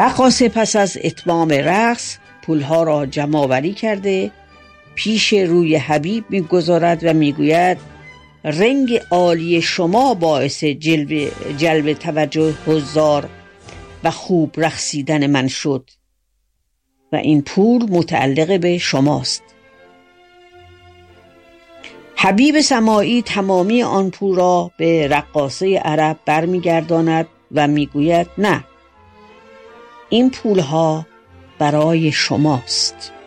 رقاصه پس از اتمام رقص پولها را جمع آوری کرده پیش روی حبیب میگذارد و میگوید رنگ عالی شما باعث جلب توجه حضار و خوب رقصیدن من شد و این پول متعلق به شماست. حبیب سماعی تمامی آن پول را به رقاصه عرب برمیگرداند و میگوید نه، این پولها برای شماست.